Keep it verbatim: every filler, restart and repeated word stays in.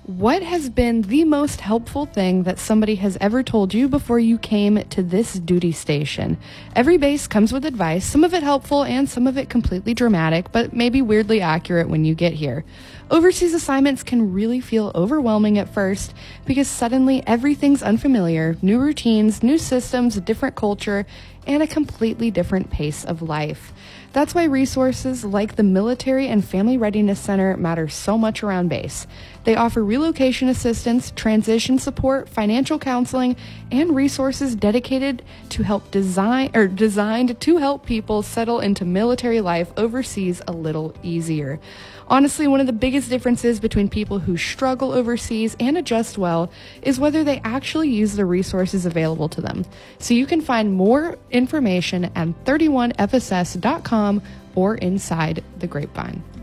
What has been the most helpful thing that somebody has ever told you before you came to this duty station? Every base comes with advice, some of it helpful and some of it completely dramatic, but maybe weirdly accurate when you get here. Overseas assignments can really feel overwhelming at first because suddenly everything's unfamiliar, new routines, new systems, a different culture, and a completely different pace of life. That's why resources like the Military and Family Readiness Center matter so much around base. They offer relocation assistance, transition support, financial counseling, and resources dedicated to help design or designed to help people settle into military life overseas a little easier. Honestly, one of the biggest differences between people who struggle overseas and adjust well is whether they actually use the resources available to them. So you can find more information at thirty-one F S S dot com or inside the grapevine.